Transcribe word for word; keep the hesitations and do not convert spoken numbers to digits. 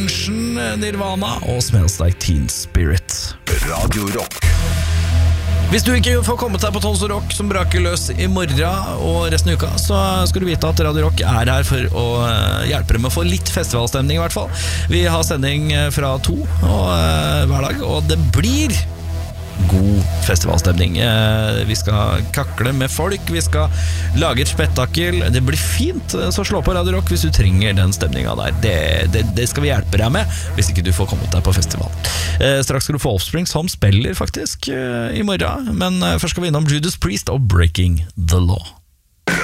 Extinction, Nirvana og Smells Like Teen Spirit. Radio Rock. Hvis du ikke får kommet deg på Tons og Rock som braker løs i morgen og resten av uka, så skal du vite at Radio Rock er her for å hjelpe deg med å få litt festivalstemning i hvert fall. Vi har sending fra to og, uh, hver dag, og det blir god festivalstemning. uh, Vi skal kakle med folk, vi skal lage et spektakel. Det blir fint, så slå på Radio Rock hvis du trenger den stemningen der. Det, det, det skal vi hjelpe deg med hvis ikke du får kommet deg på festival. uh, Straks skal du få Offspring som spiller faktisk uh, i morgen. Men uh, først skal vi innom Judas Priest og Breaking the Law.